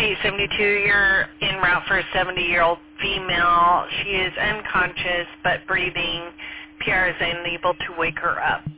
872. You're en route for a 70-year-old female. She is unconscious but breathing. PR is unable to wake her up.